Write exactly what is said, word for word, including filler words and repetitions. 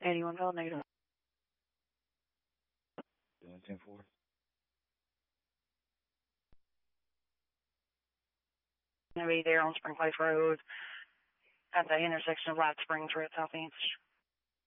eighty-one Bell, negative. ten four. Gonna be there on Spring Place Road at the intersection of Light Springs, Red Southeast.